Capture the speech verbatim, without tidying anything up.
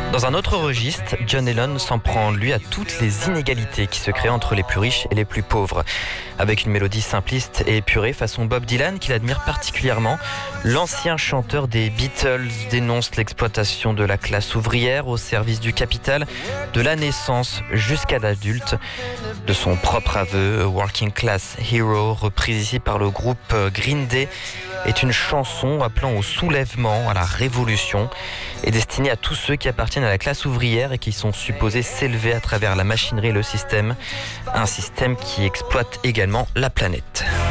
Dans un autre registre, John Lennon s'en prend lui à toutes les inégalités qui se créent entre les plus riches et les plus pauvres. Avec une mélodie simpliste et épurée façon Bob Dylan qu'il admire particulièrement, l'ancien chanteur des Beatles dénonce l'exploitation de la classe ouvrière au service du capital, de la naissance jusqu'à l'adulte. De son propre aveu, Working Class Hero, reprise ici par le groupe Green Day, est une chanson appelant au soulèvement, à la révolution, et destinée à tous ceux qui appartiennent à la classe ouvrière et qui sont supposés s'élever à travers la machinerie et le système, un système qui exploite également la planète.